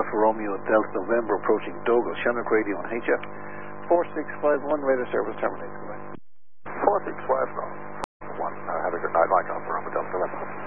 Alpha Romeo Delta November approaching Douglas. Chinook radio on HF 4651, radar service terminated. 4651, have a good night, Mike Alpha Romeo Delta November.